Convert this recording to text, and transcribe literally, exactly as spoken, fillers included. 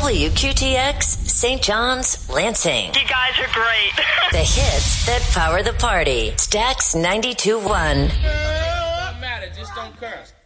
W Q T X, Saint John's, Lansing. You guys are great. The hits that power the party. Stax ninety-two point one. It don't matter, just don't curse.